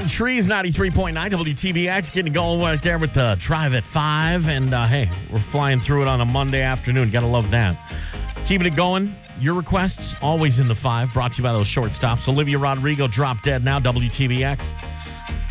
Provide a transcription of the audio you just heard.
Cotton Trees, 93.9 WTBX, getting going right there with the Drive at 5. And, hey, we're flying through it on a Monday afternoon. Got to love that. Keeping it going. Your requests, always in the 5. Brought to you by those shortstops. Olivia Rodrigo, Drop Dead Now, WTBX.